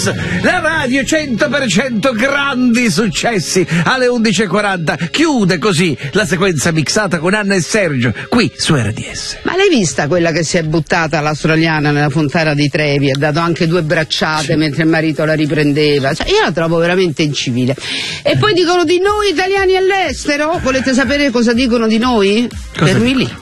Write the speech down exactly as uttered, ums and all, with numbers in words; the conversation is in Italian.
Kiss, la radio cento per cento grandi successi alle undici e quaranta. Chiude così la sequenza mixata con Anna e Sergio qui su R D S. Ma l'hai vista quella che si è buttata l'australiana nella fontana di Trevi? Ha dato anche due bracciate sì. mentre il marito la riprendeva. Cioè, io la trovo veramente incivile. E poi dicono di noi italiani all'estero. Volete sapere cosa dicono di noi? Cosa Fermi lì.